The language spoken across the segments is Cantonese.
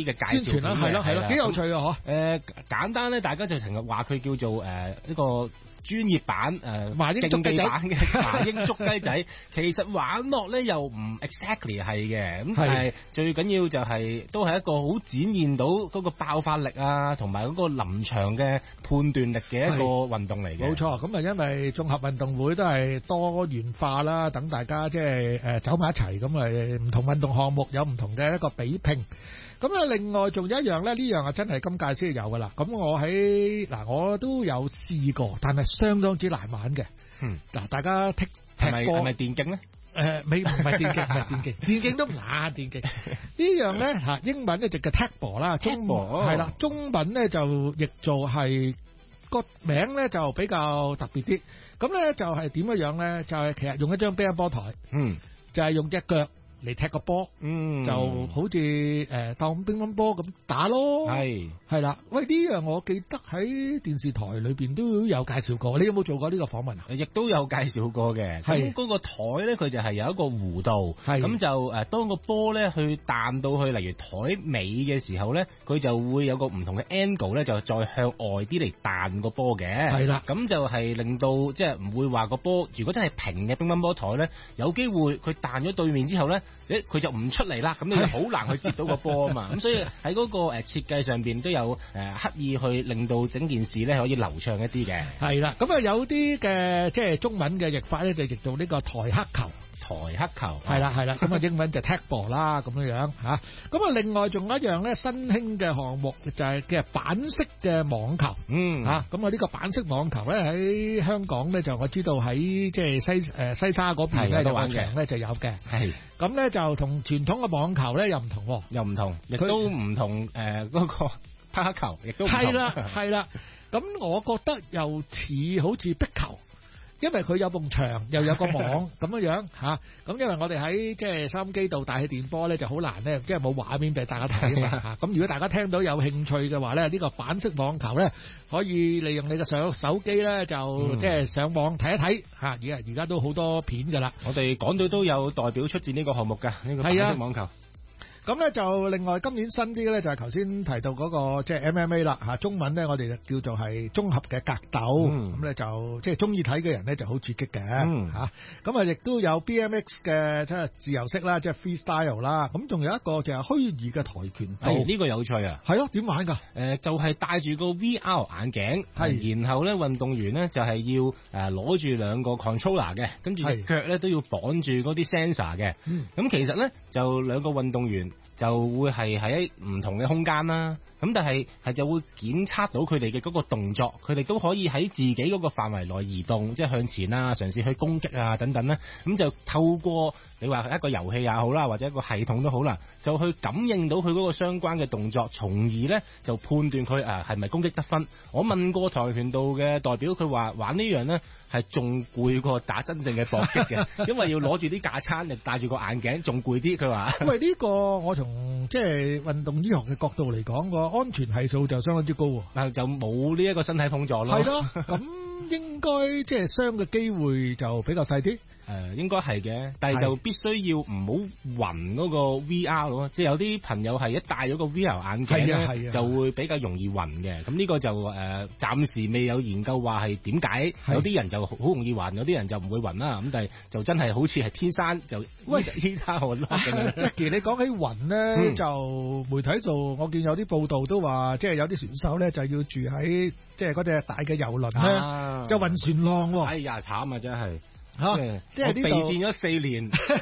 嘅介紹啦，係咯，幾有趣啊！嗬。 簡單咧，大家就成日話佢叫做呢個專業版麻鷹捉雞仔版嘅麻鷹捉雞仔，其實玩落咧又唔 exactly 係嘅，咁但係最緊要就係都係一個好展現到嗰個爆發力啊，同埋嗰個臨場嘅判斷力嘅一個運動嚟嘅。 冇錯，咁啊因為綜合運動會都係多元化啦，等大家即係走埋一齊，咁啊唔同運動項目有唔同嘅一個比拼。咁啊，另外仲有一樣咧，呢樣啊真係今屆先有噶啦。咁我都有試過，但係相當之難玩嘅。嗱，大家踢波係咪電競咧？ 唔係電競，係電競，電競都唔難。電競呢樣咧嚇，英文咧就叫 Tagboard 啦，係啦，中文咧就譯做係個名咧就比較特別啲。咁咧就係點樣咧？就係其實用一張乒乓波台，就係用隻腳嚟踢個波，就好似當乒乓波咁打咯，係啦。喂，呢樣我記得喺電視台裏邊都有介紹過，你有冇做過呢個訪問啊？ 亦都有介紹過嘅。咁嗰個台咧，佢就係有一個弧度，咁就當個波咧去彈到去，例如台尾嘅時候咧，佢就會有個唔同嘅 angle 咧，就再向外啲嚟彈個波嘅。係啦，咁就係令到即係唔會話個波，如果真係平嘅乒乓波台咧，有機會佢彈咗對面之後咧，佢就唔出嚟啦，咁你就好難去接到個波啊嘛。咁所以喺嗰個設計上邊都有刻意去令到整件事咧可以流暢一啲嘅。係啦，咁啊有啲嘅即係中文嘅譯法咧就譯做呢個台黑球。台黑球係啦，咁啊英文就 Tagboard 啦，咁樣嚇。咁啊另外仲有一樣咧新興嘅項目就係嘅板式嘅網球，咁啊呢個板式網球咧喺香港咧就我知道喺即係西沙嗰邊咧有個場咧就有嘅，咁咧就同傳統嘅網球咧又唔同，亦都唔同嗰個匹克球，亦都唔同。係啦，咁我覺得又似好似壁球。因為佢有埲牆又有個網咁樣嚇，咁因為我哋喺即係收音機度大氣電波咧就好難咧，即係冇畫面俾大家睇啊嘛嚇。咁如果大家聽到有興趣嘅話咧，呢個板式網球咧可以利用你嘅手機咧就即係上網睇一睇嚇。而家都好多片㗎啦。我哋港隊都有代表出戰呢個項目㗎，呢個板式網球。咁咧就另外今年新啲咧就係頭先提到嗰個即係 MMA 啦嚇，中文咧我哋就叫做係綜合嘅格鬥，咁咧就即係中意睇嘅人咧就好刺激嘅嚇。咁啊亦都有 BMX 嘅即係自由式啦，即係 freestyle 啦。咁仲有一個就係虛擬嘅跆拳道。呢個有趣啊！係咯，點玩㗎？就係戴住個 VR 眼鏡，然後咧運動員咧就係要攞住兩個 controller 嘅，跟住隻腳咧都要綁住嗰啲 sensor 嘅。咁其實咧就兩個運動員就會係喺唔同嘅空間啦，咁但係就會檢測到佢哋嘅嗰個動作，佢哋都可以喺自己嗰個範圍內移動，即係向前啊，嘗試去攻擊啊等等啦。咁就透過你話一個遊戲也好啦，或者一個系統都好啦，就去感應到佢嗰個相關嘅動作，從而咧就判斷佢係咪攻擊得分。我問過跆拳道嘅代表，佢話玩呢樣咧係仲攰過打真正嘅搏擊嘅，因為要攞住啲架撐，又戴住個眼鏡，仲攰啲。佢話：喂，呢個我從即係運動醫學嘅角度嚟講，個安全係數就相當之高喎。但係就冇呢一個身體碰撞咯。係咯，咁應該即係傷嘅機會就比較細啲。應該係嘅，但係就必須要唔好暈嗰個 VR 咯，即係有啲朋友係一戴咗個 VR 眼鏡咧，就會比較容易暈嘅。咁呢個就暫時未有研究話係點解有啲人就好容易暈，有啲人就唔會暈啦。咁但係就真係好似係天生就天生我咯。Jackie，你講起暈咧，就媒體做，我見有啲報道都話，即係有啲選手咧就要住喺即係嗰隻大嘅遊輪咧，就暈船浪喎。哎呀，慘啊，真係。即係備戰咗4年，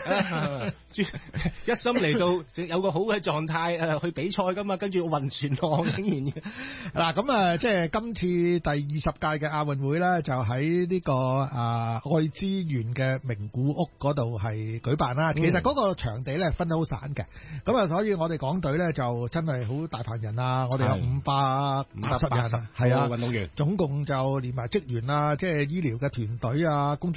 一心嚟到有個好嘅狀態去比賽噶嘛，跟住暈船浪竟然嗱咁啊！即係今次第20屆嘅亞運會咧，就喺呢個愛知縣嘅名古屋嗰度係舉辦啦。其實嗰個場地咧分得好散嘅，咁啊，所以我哋港隊咧就真係好大羣人啊！我哋有580人，係啊，運動員總共就連埋職員啊，即係醫療嘅團隊啊，工作人員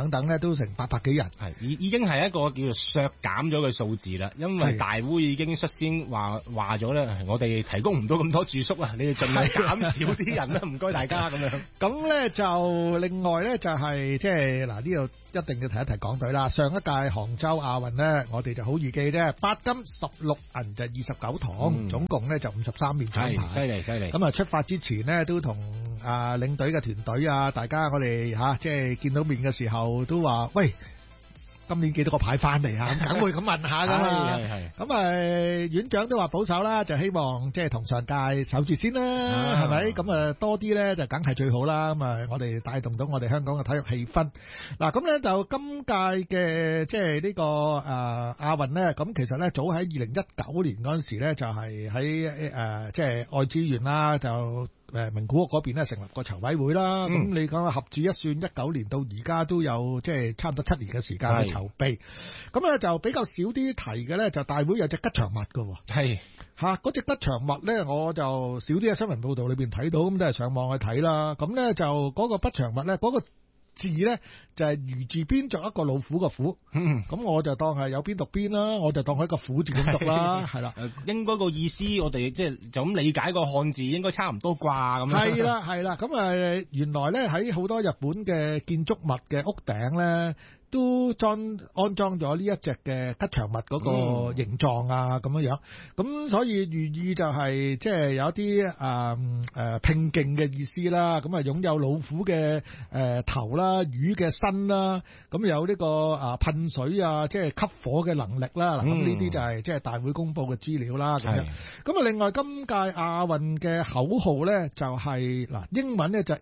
等等咧，都成800幾人。 係已經係一個叫做削減咗嘅數字啦，因為大會已經率先話咗咧，我哋提供唔到咁多住宿啊，你哋盡量減少啲人啦，唔該大家咁樣。咁咧就另外咧就係即係嗱呢度一定要提一提港隊啦。上一屆杭州亞運咧，我哋就好易記啫，8金16銀就29銅，總共咧就53面獎牌， 犀利犀利。 咁啊出發之前呢，都同領隊嘅團隊啊，大家我哋即係見到面嘅時候都話喂，今年幾多個牌翻嚟啊？咁梗會咁問下噶嘛。咁院長都話保守啦，就希望即係同上屆守住先啦，係咪？咁多啲咧就梗係最好啦。咁我哋帶動到我哋香港嘅體育氣氛。嗱，咁咧就今屆嘅即係呢個亞運咧，咁其實咧早喺2019年嗰陣時咧，就係喺即係愛知縣啦，就名古屋嗰邊咧成立個籌委會啦。咁你講合住一算，19年到而家都有即係差唔多7年嘅時間去籌備。咁咧就比較少啲提嘅咧，就大會有隻吉祥物㗎。係嗰隻吉祥物咧，我就少啲喺新聞報道裏邊睇到，咁都係上網去睇啦。咁咧就嗰個吉祥物咧，嗰個字咧就係魚字邊作一個老虎個虎，咁我就當係有邊讀邊啦，我就當佢一個虎字咁讀啦，係啦。應該個意思我哋即係就咁理解個漢字應該差唔多啩咁樣。係啦，咁原來咧喺好多日本嘅建築物嘅屋頂咧，都安裝咗呢一隻嘅吉祥物嗰個形狀啊，咁樣，咁所以寓意就係即係有一啲拼勁嘅意思啦。咁擁有老虎嘅頭啦，魚嘅身啦，咁有呢個噴水啊，即係吸火嘅能力啦。嗱，咁呢啲就係即係大會公布嘅資料啦。咁樣，咁另外今屆亞運嘅口號咧就係嗱，英文咧就係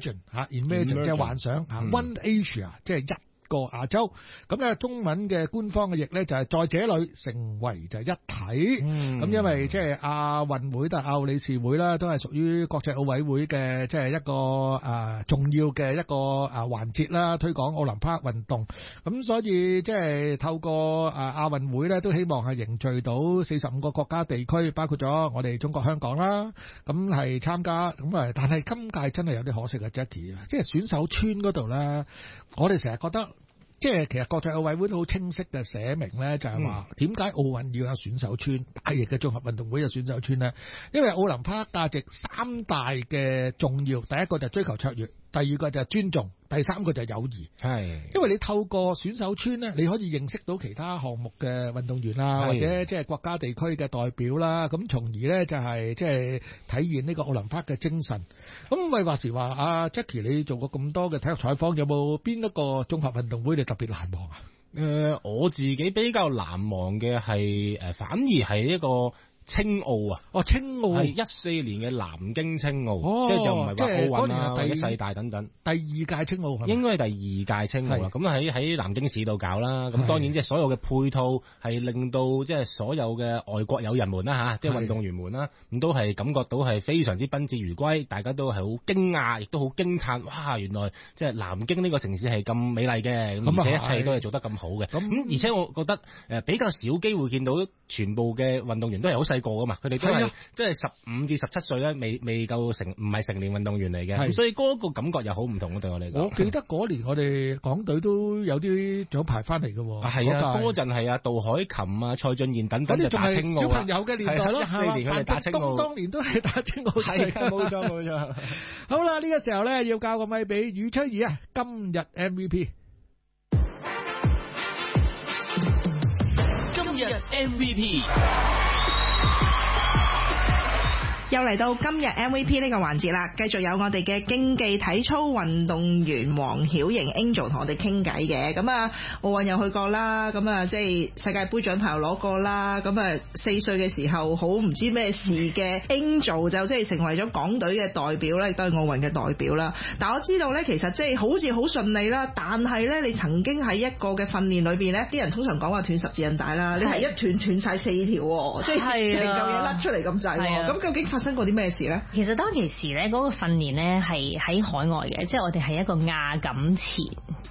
Imagine 即係幻想，One Asia 即係一個亞洲，咁咧中文嘅官方嘅譯咧就係在這裏成為就一體。咁因為即係亞運會都係亞奧理事會啦，都係屬於國際奧委會嘅即係一個重要嘅一個環節啦，推廣奧林匹克運動。咁所以即係透過亞運會咧，都希望係凝聚到45個國家地區，包括咗我哋中國香港啦，咁係參加。咁但係今屆真係有啲可惜嘅 Jackie 啊，即係選手村嗰度咧，我哋成日覺得。即係其實國際奧委會都好清晰嘅寫明咧，就係話點解奧運要有選手村，大型嘅綜合運動會有選手村咧？因為奧林匹克價值3大嘅重要，第一個就係追求卓越，第二個就係尊重，第3個就係友誼。係，因為你透過選手村咧，你可以認識到其他項目嘅運動員啦，或者即係國家地區嘅代表啦，咁從而咧就係即係體現呢個奧林匹克嘅精神。咁咪話時話阿 Jackie， 你做過咁多嘅體育採訪，有冇邊一個綜合運動會你特別難忘啊？ 我自己比較難忘嘅係反而係一個青奧啊！青奧係14年嘅南京青奧，即係就唔係話奧運啊或者世大等等。第2屆青奧係咪？應該係第2屆青奧啦。咁喺南京市度搞啦。咁當然即係所有嘅配套係令到即係所有嘅外國友人們啦即係運動員們啦，咁都係感覺到係非常之賓至如歸，大家都係好驚訝，亦都好驚嘆，哇！原來即係南京呢個城市係咁美麗嘅，而且一切都係做得咁好嘅。咁而且我覺得比較少機會見到全部嘅運動員都係好細個噶嘛，佢哋都係即係15至17歲咧，未夠成，唔係成年運動員嚟嘅，所以嗰個感覺又好唔同咯，對我嚟講。我記得嗰年我哋港隊都有啲獎牌翻嚟嘅喎。係啊，嗰陣係啊，杜海琴啊、蔡俊彥等等就打青奧。小朋友嘅年代咯，14年佢哋打青奧。當年都係打青奧。係啊，冇錯冇錯。好啦，呢個時候咧要交個咪俾余秋怡啊，今日 MVP。今日 MVP。 又嚟到今日 MVP 呢個環節啦，繼續有我哋嘅競技體操運動員黃曉瑩 Angel 同我哋傾偈嘅。咁啊，奧運又去過啦，咁啊即係世界盃獎牌又攞過啦，咁啊4歲嘅時候好唔知咩事嘅 Angel 就即係成為咗港隊嘅代表啦，亦都係奧運嘅代表啦。但我知道咧，其實即係好似好順利啦，但係咧你曾經喺一個嘅訓練裏邊咧，啲人通常講話斷十字韌帶啦，你係一斷晒4條喎，即係成嚿嘢甩出嚟咁滯喎。咁究竟發生過啲咩事咧？ 其實當其時咧，嗰個訓練咧係喺海外嘅，即係我哋係一個亞錦前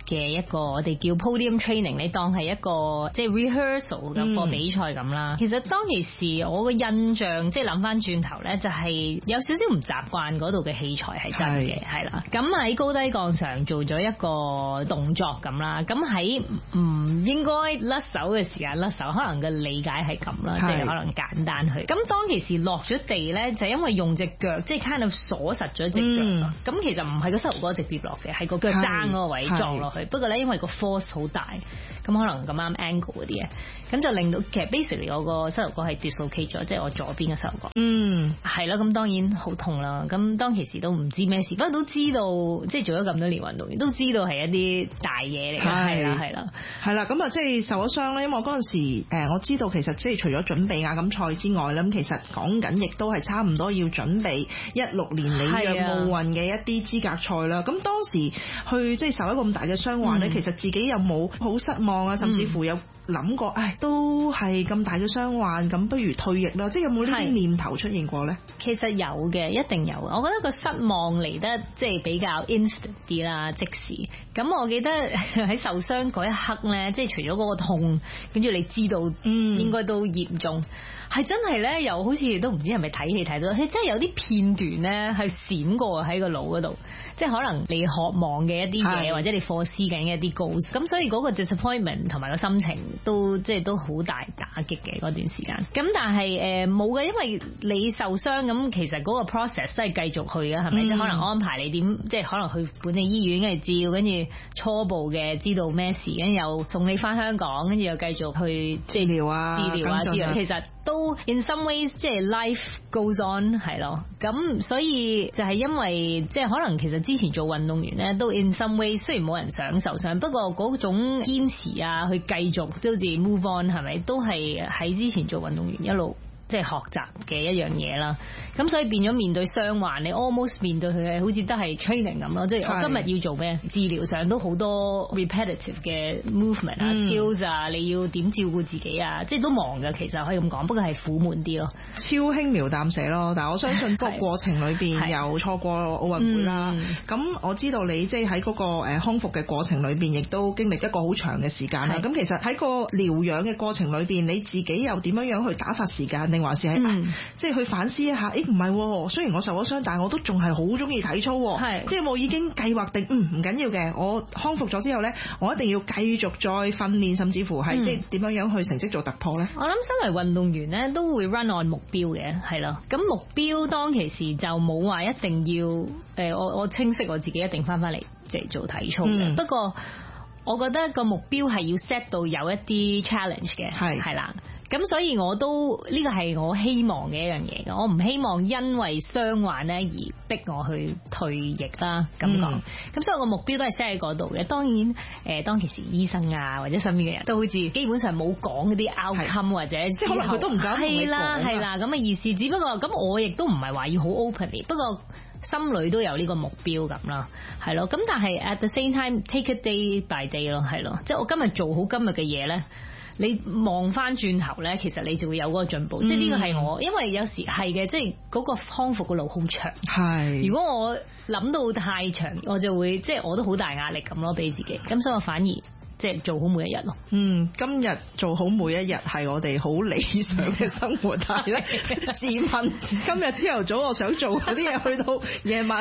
嘅一個我哋叫 podium training， 你當係一個即係 rehearsal 咁個比賽咁啦。其實當其時我個印象即係諗翻轉頭咧，就係有少少唔習慣嗰度嘅器材係真嘅，係啦。咁喺高低槓上做咗一個動作咁啦，咁喺唔應該甩手嘅時間甩手，可能嘅理解係咁啦，即係可能簡單去。咁當其時落咗地咧，就因為用隻腳即係 kind of 鎖實咗隻腳，咁其實唔係個膝頭哥直接落嘅，係個腳踭嗰個位撞落去。不過咧，因為個 force 好大，咁可能咁啱 angle 嗰啲嘢，咁就令到其實 basically 我個膝頭哥係 dislocate 咗，即係我左邊嘅膝頭哥。係啦，咁當然好痛啦。咁當其時都唔知咩事，不過都知道即係做咗咁多年運動員，都知道係一啲大嘢嚟嘅。係啦。咁啊，即係受咗傷咧，因為我嗰陣時我知道其實即係除咗準備亞錦賽之外咧，咁其實講緊亦都係差唔多要準備16年里約奧運嘅一啲資格賽啦。咁當時去即係受一個咁大嘅傷患咧，其實自己有冇好失望啊？甚至乎有諗過，都係咁大嘅傷患，咁不如退役啦。即係有冇呢啲念頭出現過咧？其實有嘅，一定有。我覺得個失望嚟得即係比較 instant 啲啦，即時。咁我記得喺受傷嗰一刻咧，即係除咗嗰個痛，跟住你知道應該都嚴重，係真係咧，又好似都唔知係咪睇戲睇到，係真係有啲片段咧係閃過喺個腦嗰度，即係可能你渴望嘅一啲嘢，或者你課思緊嘅一啲 goals，咁所以嗰個 disappointment 同埋個心情都即係都好大打擊嘅嗰段時間。咁但係冇嘅，因為你受傷咁，其實嗰個 process 都係繼續去嘅，係咪？即係可能安排你點，即係可能去本地醫院跟住照，跟住初步嘅知道咩事，跟住又送你翻香港，跟住又繼續去治療啊之類。其實都 in some ways 即係 life goes on 係咯。咁所以就係因為即係可能其實之前做運動員咧都 in some ways 雖然冇人想受傷，不過嗰種堅持啊，去繼續都好似 move on 係咪？都係喺之前做運動員一路即係學習嘅一樣嘢啦。咁所以變咗面對傷患，你 almost 面對佢係好似都係 training 咁咯。即係我今日要做咩？治療上都好多 repetitive 嘅 movement 啊、skills 啊，你要點照顧自己啊，即係都忙㗎。其實可以咁講，不過係苦悶啲咯。超輕描淡寫咯，但係我相信個過程裏邊又錯過奧運會啦。咁我知道你即係喺嗰個康復嘅過程裏邊，亦都經歷一個好長嘅時間啦。咁其實喺個療養嘅過程裏邊，你自己又點樣去打發時間？定還是係即係去反思一下？唔係，雖然我受咗傷，但係我都仲係好中意體操。即係我已經計劃定，唔緊要嘅。我康復咗之後呢，我一定要繼續再訓練，甚至乎係即係點樣去成績做突破呢？我諗身為運動員呢，都會 run on 目標嘅，係咯。咁目標當其時就冇話一定要我清晰我自己一定翻嚟即係做體操嘅。不過我覺得個目標係要 set 到有一啲 challenge 嘅，係啦。咁所以我都呢個係我希望嘅一樣嘢，我唔希望因為傷患咧而逼我去退役啦咁講。咁所以我個目標都係 set 喺嗰度嘅。當然當其時醫生啊或者身邊嘅人都好似基本上冇講嗰啲 outcome 或者即係可能佢都唔敢同你講。係啦咁嘅意思。只不過咁我亦都唔係話要好 openly， 不過心裏都有呢個目標咁啦，係咯。咁但係 at the same time take it day by day 咯，係咯。即係我今日做好今日嘅嘢咧，你望翻轉頭咧，其實你就會有嗰個進步。即係呢個係我，因為有時係嘅，即係嗰個康復嘅路好長。係。如果我諗到太長，我就會即係我都好大壓力咁咯，俾自己。咁所以我反而即係做好每一日咯。今日做好每一日係我哋好理想嘅生活。但係咧，自問今日朝頭早我想做嗰啲嘢，去到夜晚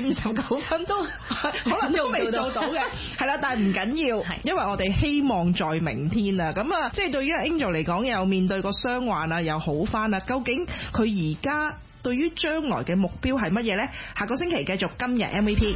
11:59都可能都未做到嘅。係啦，但係唔緊要，因為我哋希望在明天啊。咁啊，即係對於 Angel 嚟講，又面對個傷患啊，又好翻啦。究竟佢而家對於將來嘅目標係乜嘢咧？下個星期繼續今日 MVP。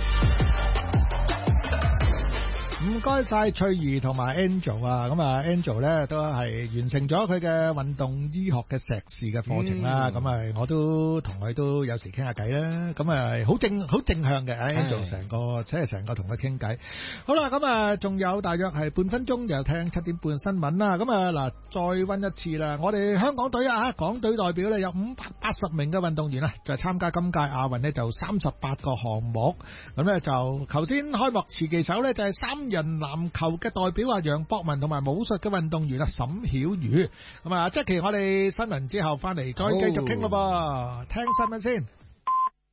唔該晒翠兒同埋 Angel 啊，咁啊 Angel 咧都係完成咗佢嘅運動醫學嘅碩士嘅課程啦，咁啊我都同佢都有時傾下偈啦，咁啊好正向嘅 Angel 成個同佢傾偈。好啦，咁啊仲有大約係半分鐘，又聽7點半新聞啦。咁啊嗱，再溫一次啦，我哋香港隊啊，港隊代表咧有580名嘅運動員啊，就參加今屆亞運咧就38個項目，咁咧就頭先開幕詞旗手咧就係3人籃球嘅代表啊，楊博文同埋武術嘅運動員啊，沈曉瑜。咁啊，Jackie，我哋新聞之後翻嚟再繼續傾咯噃，聽新聞先。